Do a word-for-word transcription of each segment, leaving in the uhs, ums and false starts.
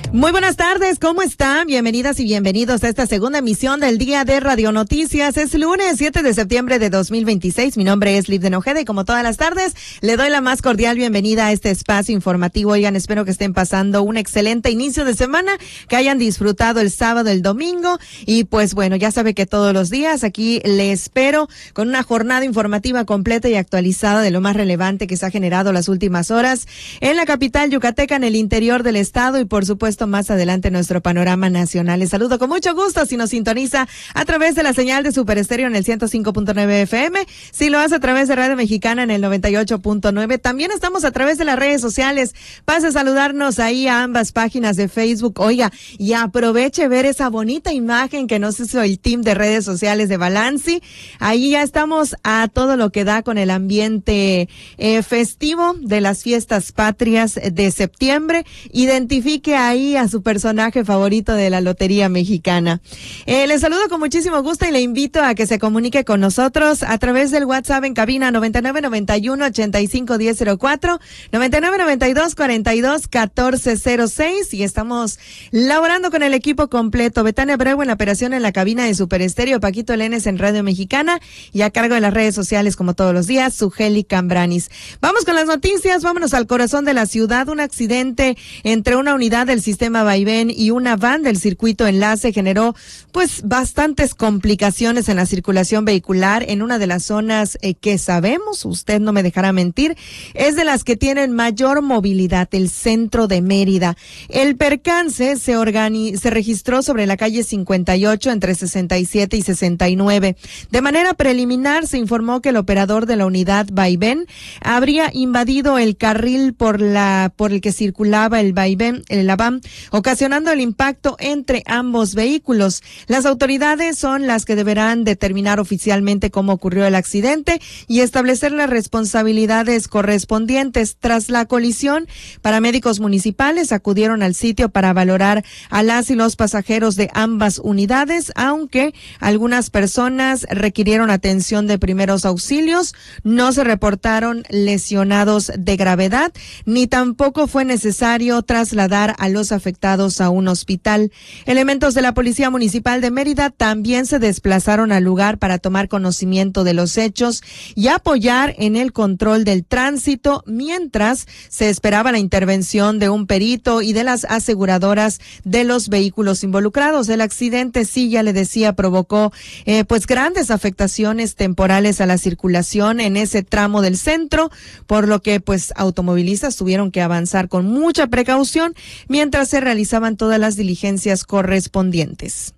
Muy buenas tardes, ¿cómo están? Bienvenidas y bienvenidos a esta segunda emisión del Día de Radio Noticias. Es lunes siete de septiembre de dos mil veintiséis. Mi nombre es Liv de Nojeda y como todas las tardes, le doy la más cordial bienvenida a este espacio informativo. Oigan, espero que estén pasando un excelente inicio de semana, que hayan disfrutado el sábado, el domingo. Y pues bueno, ya sabe que todos los días aquí le espero con una jornada informativa completa y actualizada de lo más relevante que se ha generado las últimas horas en la capital yucateca, en el interior del estado y por supuesto más adelante nuestro panorama nacional. Les saludo con mucho gusto si nos sintoniza a través de la señal de Super Estéreo en el ciento cinco punto nueve F M, si lo hace a través de Radio Mexicana en el noventa y ocho punto nueve. También estamos a través de las redes sociales. Pase a saludarnos ahí a ambas páginas de Facebook. Oiga, y aproveche ver esa bonita imagen que nos hizo el team de redes sociales de Balanci. Ahí ya estamos a todo lo que da con el ambiente eh, festivo de las fiestas patrias de septiembre. Identifique ahí a su personaje favorito de la Lotería Mexicana. Eh, les saludo con muchísimo gusto y le invito a que se comunique con nosotros a través del WhatsApp en cabina noventa y nueve noventa y uno ochenta y cinco diez cero cuatro, noventa y nueve noventa y dos cuarenta y dos catorce cero seis, y estamos laborando con el equipo completo. Betania Abreu en la operación en la cabina de Super Estéreo, Paquito Lenes en Radio Mexicana y a cargo de las redes sociales como todos los días, Sugeli Cambranis. Vamos con las noticias, vámonos al corazón de la ciudad. Un accidente entre una unidad del sistema Vaivén y una van del circuito Enlace generó pues bastantes complicaciones en la circulación vehicular en una de las zonas eh, que sabemos, usted no me dejará mentir, es de las que tienen mayor movilidad, el centro de Mérida. El percance se organi- se registró sobre la calle cincuenta y ocho entre sesenta y siete y sesenta y nueve. De manera preliminar se informó que el operador de la unidad Vaivén habría invadido el carril por la por el que circulaba el Vaivén, la van, ocasionando el impacto entre ambos vehículos. Las autoridades son las que deberán determinar oficialmente cómo ocurrió el accidente y establecer las responsabilidades correspondientes. Tras la colisión, paramédicos municipales acudieron al sitio para valorar a las y los pasajeros de ambas unidades, aunque algunas personas requirieron atención de primeros auxilios. No se reportaron lesionados de gravedad, ni tampoco fue necesario trasladar a los afectados a un hospital. Elementos de la Policía Municipal de Mérida también se desplazaron al lugar para tomar conocimiento de los hechos y apoyar en el control del tránsito, mientras se esperaba la intervención de un perito y de las aseguradoras de los vehículos involucrados. El accidente, sí, ya le decía, provocó eh, pues grandes afectaciones temporales a la circulación en ese tramo del centro, por lo que pues automovilistas tuvieron que avanzar con mucha precaución mientras se realizaban todas las diligencias correspondientes.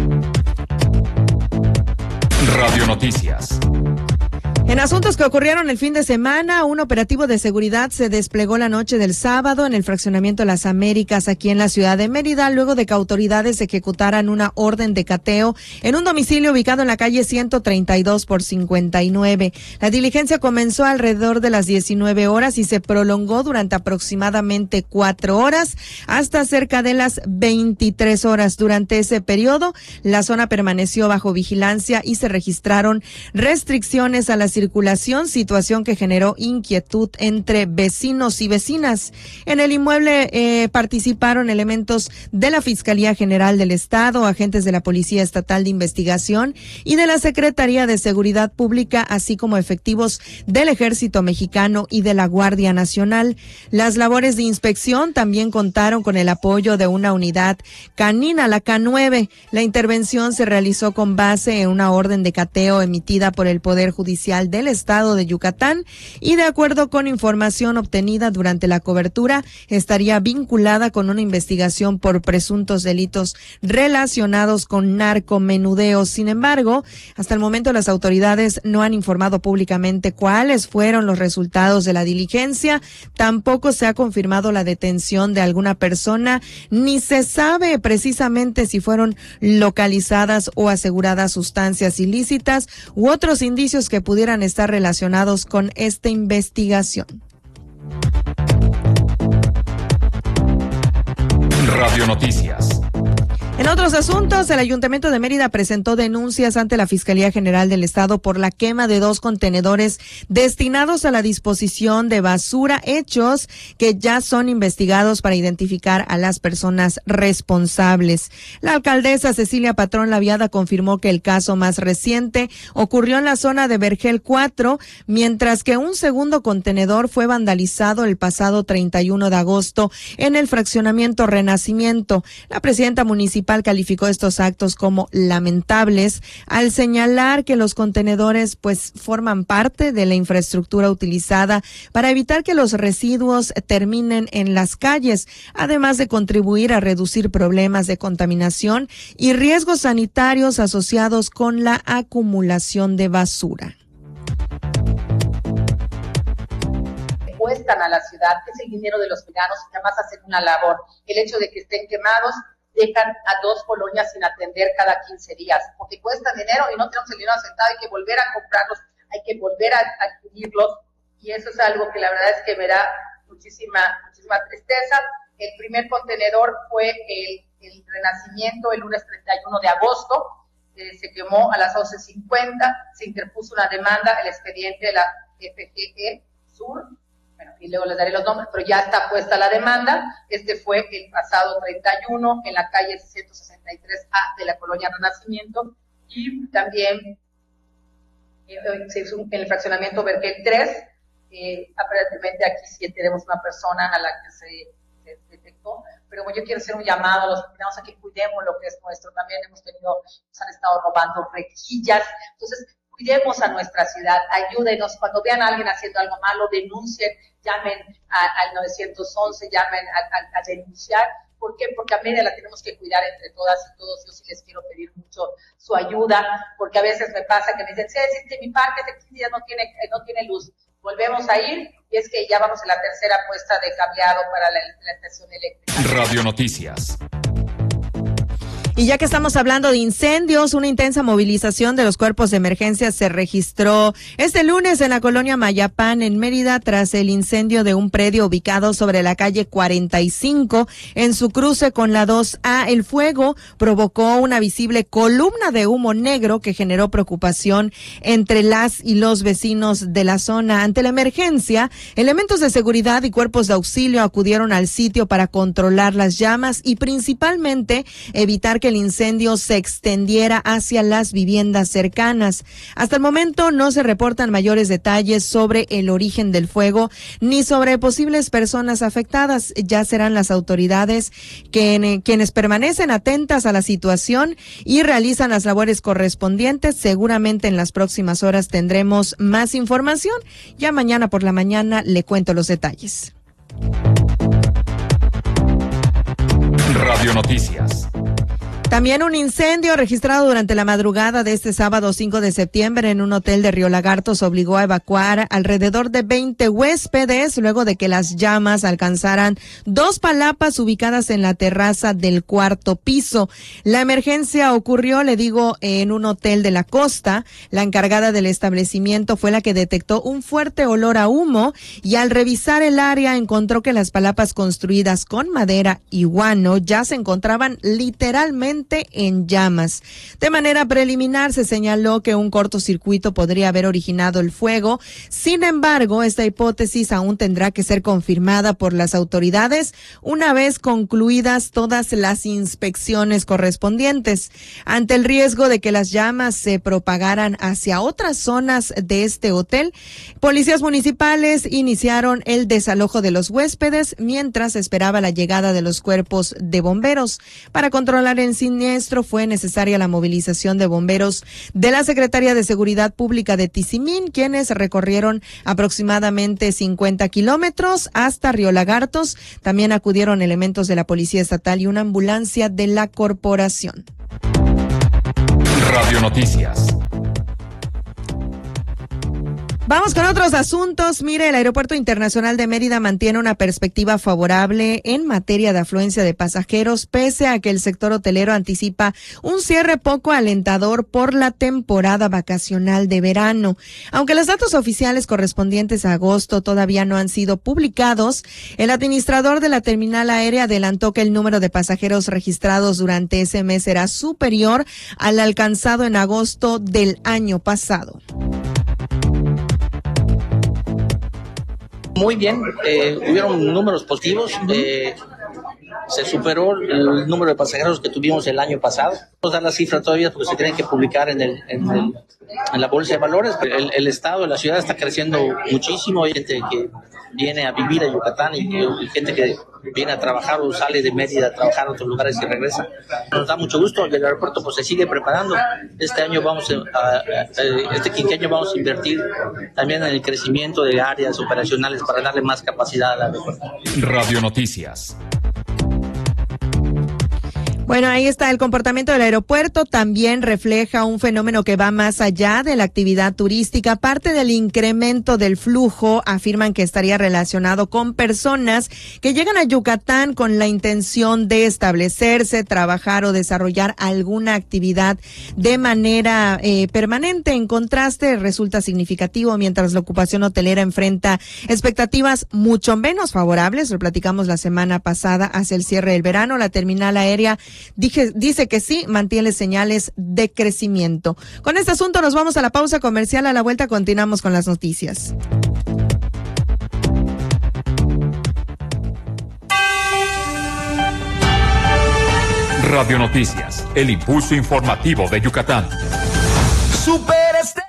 Radio Noticias. En asuntos que ocurrieron el fin de semana, un operativo de seguridad se desplegó la noche del sábado en el fraccionamiento Las Américas, aquí en la ciudad de Mérida, luego de que autoridades ejecutaran una orden de cateo en un domicilio ubicado en la calle ciento treinta y dos por cincuenta y nueve. La diligencia comenzó alrededor de las diecinueve horas y se prolongó durante aproximadamente cuatro horas hasta cerca de las veintitrés horas. Durante ese periodo, la zona permaneció bajo vigilancia y se registraron restricciones a la circulación, situación que generó inquietud entre vecinos y vecinas. En el inmueble eh, participaron elementos de la Fiscalía General del Estado, agentes de la Policía Estatal de Investigación y de la Secretaría de Seguridad Pública, así como efectivos del Ejército Mexicano y de la Guardia Nacional. Las labores de inspección también contaron con el apoyo de una unidad canina, la K nueve. La intervención se realizó con base en una orden de cateo emitida por el Poder Judicial del Estado de Yucatán y, de acuerdo con información obtenida durante la cobertura, estaría vinculada con una investigación por presuntos delitos relacionados con narcomenudeo. Sin embargo, hasta el momento las autoridades no han informado públicamente cuáles fueron los resultados de la diligencia. Tampoco se ha confirmado la detención de alguna persona, ni se sabe precisamente si fueron localizadas o aseguradas sustancias ilícitas u otros indicios que pudieran estar relacionados con esta investigación. Radio Noticias. En otros asuntos, el Ayuntamiento de Mérida presentó denuncias ante la Fiscalía General del Estado por la quema de dos contenedores destinados a la disposición de basura, hechos que ya son investigados para identificar a las personas responsables. La alcaldesa Cecilia Patrón Laviada confirmó que el caso más reciente ocurrió en la zona de Vergel cuatro, mientras que un segundo contenedor fue vandalizado el pasado treinta y uno de agosto en el fraccionamiento Renacimiento. La presidenta municipal calificó estos actos como lamentables al señalar que los contenedores pues forman parte de la infraestructura utilizada para evitar que los residuos terminen en las calles, además de contribuir a reducir problemas de contaminación y riesgos sanitarios asociados con la acumulación de basura. Cuestan a la ciudad, que es el dinero de los ciudadanos y además hacen una labor. El hecho de que estén quemados dejan a dos colonias sin atender cada quince días, porque cuesta dinero y no tenemos el dinero asentado, hay que volver a comprarlos, hay que volver a adquirirlos, y eso es algo que la verdad es que me da muchísima, muchísima tristeza. El primer contenedor fue el, el Renacimiento el lunes treinta y uno de agosto, eh, se quemó a las once cincuenta, se interpuso una demanda, el expediente de la F G E Sur, bueno, y luego les daré los nombres, pero ya está puesta la demanda. Este fue el pasado treinta y uno en la calle ciento sesenta y tres A de la colonia Renacimiento, y también eh, se hizo en el fraccionamiento Vergel tres, eh, aparentemente aquí sí tenemos una persona a la que se, se detectó, pero bueno, yo quiero hacer un llamado a los ciudadanos a que cuidemos lo que es nuestro. También hemos tenido, nos han estado robando rejillas, entonces cuidemos a nuestra ciudad, ayúdenos, cuando vean a alguien haciendo algo malo, denuncien, llamen a, al nueve once, llamen a, a, a denunciar. ¿Por qué? Porque a Mérida la tenemos que cuidar entre todas y todos. Yo sí les quiero pedir mucho su ayuda, porque a veces me pasa que me dicen, sí, sí, sí, mi parque de quince días no tiene, no tiene luz. Volvemos a ir, y es que ya vamos en la tercera puesta de cableado para la instalación eléctrica. Radio Noticias. Y ya que estamos hablando de incendios, una intensa movilización de los cuerpos de emergencia se registró este lunes en la colonia Mayapán, en Mérida, tras el incendio de un predio ubicado sobre la calle cuarenta y cinco, en su cruce con la dos A. El fuego provocó una visible columna de humo negro que generó preocupación entre las y los vecinos de la zona. Ante la emergencia, elementos de seguridad y cuerpos de auxilio acudieron al sitio para controlar las llamas y principalmente evitar que el incendio se extendiera hacia las viviendas cercanas. Hasta el momento no se reportan mayores detalles sobre el origen del fuego ni sobre posibles personas afectadas. Ya serán las autoridades que, quienes permanecen atentas a la situación y realizan las labores correspondientes. Seguramente en las próximas horas tendremos más información. Ya mañana por la mañana le cuento los detalles. Radio Noticias. También un incendio registrado durante la madrugada de este sábado cinco de septiembre en un hotel de Río Lagartos obligó a evacuar alrededor de veinte huéspedes luego de que las llamas alcanzaran dos palapas ubicadas en la terraza del cuarto piso. La emergencia ocurrió, le digo, en un hotel de la costa. La encargada del establecimiento fue la que detectó un fuerte olor a humo y al revisar el área encontró que las palapas construidas con madera y guano ya se encontraban literalmente en llamas. De manera preliminar se señaló que un cortocircuito podría haber originado el fuego. Sin embargo, esta hipótesis aún tendrá que ser confirmada por las autoridades una vez concluidas todas las inspecciones correspondientes. Ante el riesgo de que las llamas se propagaran hacia otras zonas de este hotel, policías municipales iniciaron el desalojo de los huéspedes mientras esperaba la llegada de los cuerpos de bomberos. Para controlar el siniestro fue necesaria la movilización de bomberos de la Secretaría de Seguridad Pública de Tizimín, quienes recorrieron aproximadamente cincuenta kilómetros hasta Río Lagartos. También acudieron elementos de la Policía Estatal y una ambulancia de la corporación. Radio Noticias. Vamos con otros asuntos. Mire, el Aeropuerto Internacional de Mérida mantiene una perspectiva favorable en materia de afluencia de pasajeros, pese a que el sector hotelero anticipa un cierre poco alentador por la temporada vacacional de verano. Aunque los datos oficiales correspondientes a agosto todavía no han sido publicados, el administrador de la terminal aérea adelantó que el número de pasajeros registrados durante ese mes será superior al alcanzado en agosto del año pasado. Muy bien, eh, hubieron números positivos, eh, se superó el número de pasajeros que tuvimos el año pasado. No vamos a dar la cifra todavía porque se tienen que publicar en, el, en, el, en la bolsa de valores. El, el estado, la ciudad está creciendo muchísimo, hay gente que viene a vivir a Yucatán y, y gente que viene a trabajar o sale de Mérida a trabajar a otros lugares y regresa. Nos da mucho gusto, el aeropuerto pues se sigue preparando. Este año vamos a, a, a este quinquenio vamos a invertir también en el crecimiento de áreas operacionales para darle más capacidad al aeropuerto. Radio Noticias. Bueno, ahí está el comportamiento del aeropuerto. También refleja un fenómeno que va más allá de la actividad turística. Parte del incremento del flujo afirman que estaría relacionado con personas que llegan a Yucatán con la intención de establecerse, trabajar o desarrollar alguna actividad de manera eh, permanente. En contraste, resulta significativo mientras la ocupación hotelera enfrenta expectativas mucho menos favorables. Lo platicamos la semana pasada hacia el cierre del verano. La terminal aérea Dije, dice que sí, mantiene señales de crecimiento. Con este asunto nos vamos a la pausa comercial. A la vuelta continuamos con las noticias. Radio Noticias, el impulso informativo de Yucatán. Super Estéreo.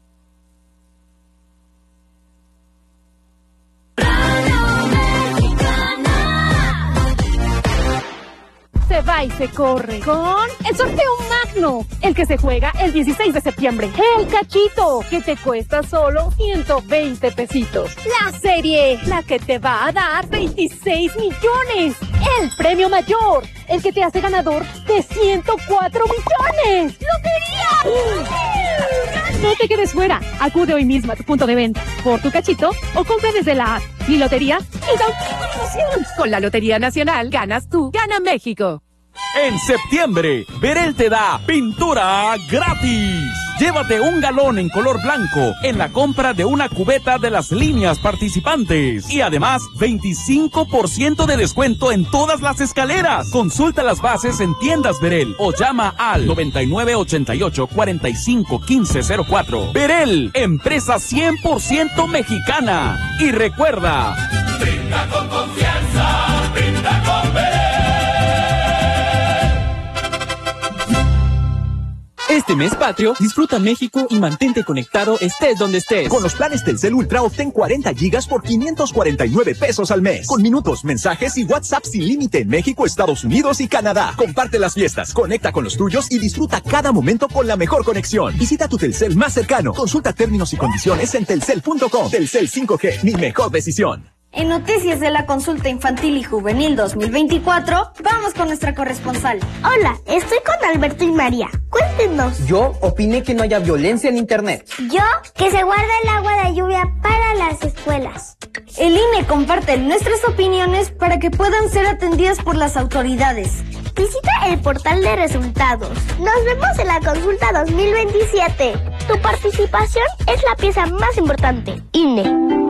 Se va y se corre con el sorteo magno, el que se juega el dieciséis de septiembre. El cachito, que te cuesta solo ciento veinte pesitos. La serie, la que te va a dar veintiséis millones. El premio mayor, el que te hace ganador de ciento cuatro millones. ¡Lotería! No te quedes fuera. Acude hoy mismo a tu punto de venta por tu cachito o compra desde la app. Mi lotería y da emoción. Con la Lotería Nacional ganas tú, gana México. En septiembre, Berel te da pintura gratis. Llévate un galón en color blanco en la compra de una cubeta de las líneas participantes. Y además, veinticinco por ciento de descuento en todas las escaleras. Consulta las bases en tiendas Berel o llama al noventa y nueve ochenta y ocho cuarenta y cinco quince cero cuatro. Berel, empresa cien por ciento mexicana. Y recuerda, Brinda con confianza, brinda con Berel. Este mes patrio, disfruta México y mantente conectado estés donde estés. Con los planes Telcel Ultra obtén cuarenta gigas por quinientos cuarenta y nueve pesos al mes. Con minutos, mensajes y WhatsApp sin límite en México, Estados Unidos y Canadá. Comparte las fiestas, conecta con los tuyos y disfruta cada momento con la mejor conexión. Visita tu Telcel más cercano. Consulta términos y condiciones en telcel punto com. Telcel cinco G, mi mejor decisión. En Noticias de la Consulta Infantil y Juvenil dos mil veinticuatro, vamos con nuestra corresponsal. Hola, estoy con Alberto y María. Cuéntenos. Yo opiné que no haya violencia en Internet. Yo, que se guarda el agua de lluvia para las escuelas. El I N E comparte nuestras opiniones para que puedan ser atendidas por las autoridades. Visita el portal de resultados. Nos vemos en la Consulta dos mil veintisiete. Tu participación es la pieza más importante. I N E.